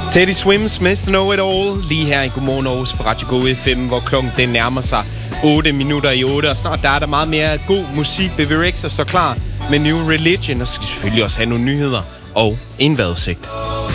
Teddy Swims, Mr. Know It All, lige her i Godmorgen Aarhus på Radio Go FM, hvor klokken den nærmer sig 8 minutter i 8, og snart der er der meget mere god musik. Baby Rex er så klar med New Religion, og skal selvfølgelig også have nogle nyheder og en vejrudsigt.